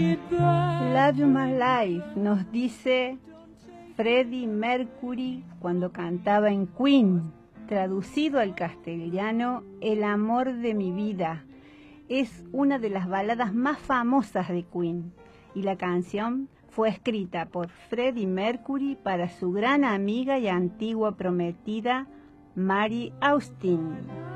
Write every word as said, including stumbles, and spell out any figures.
Love You My Life nos dice Freddie Mercury cuando cantaba en Queen, traducido al castellano, El amor de mi vida. Es una de las baladas más famosas de Queen y la canción fue escrita por Freddie Mercury para su gran amiga y antigua prometida Mary Austin.